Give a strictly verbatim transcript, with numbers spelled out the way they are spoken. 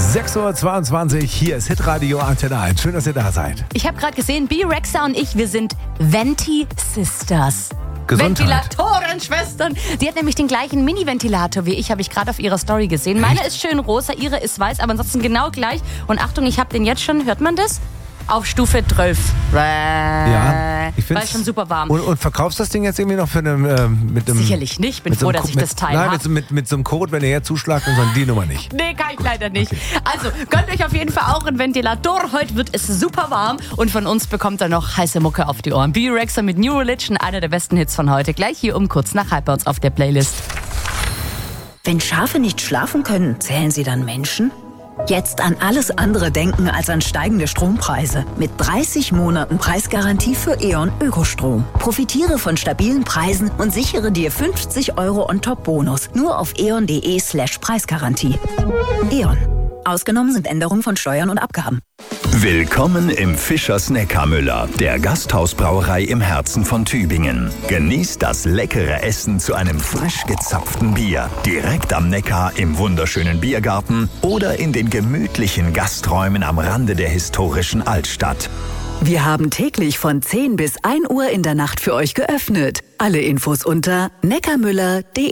sechs Uhr zweiundzwanzig, hier ist Hitradio Antenne eins. Schön, dass ihr da seid. Ich habe gerade gesehen, B-Rexa und ich, wir sind Venti-Sisters. Gesundheit. Ventilatorenschwestern. Die hat nämlich den gleichen Mini-Ventilator wie ich, habe ich gerade auf ihrer Story gesehen. Meine ist schön rosa, ihre ist weiß, aber ansonsten genau gleich. Und Achtung, ich habe den jetzt schon, hört man das? Auf Stufe zwölf. Ja, ich finde es schon super warm. Und, und verkaufst das Ding jetzt irgendwie noch für einen, äh, mit einem... Sicherlich nicht, bin mit so froh, einem dass ich mit, das Teil Nein, habe. mit, so- mit, mit so einem Code, wenn ihr her zuschlagt, und dann die Nummer nicht. Nee, kann ich leider nicht. Also, gönnt euch auf jeden Fall auch einen Ventilator. Heute wird es super warm und von uns bekommt er noch heiße Mucke auf die Ohren. B-Rexa mit New Religion, einer der besten Hits von heute. Gleich hier um kurz nach halb bei uns auf der Playlist. Wenn Schafe nicht schlafen können, zählen sie dann Menschen? Jetzt an alles andere denken als an steigende Strompreise. Mit dreißig Monaten Preisgarantie für E.ON Ökostrom. Profitiere von stabilen Preisen und sichere dir fünfzig Euro on top Bonus. Nur auf eon.de slash Preisgarantie. E.ON. Ausgenommen sind Änderungen von Steuern und Abgaben. Willkommen im Fischers Neckarmüller, der Gasthausbrauerei im Herzen von Tübingen. Genießt das leckere Essen zu einem frisch gezapften Bier. Direkt am Neckar im wunderschönen Biergarten oder in den gemütlichen Gasträumen am Rande der historischen Altstadt. Wir haben täglich von zehn bis ein Uhr in der Nacht für euch geöffnet. Alle Infos unter neckarmüller punkt de.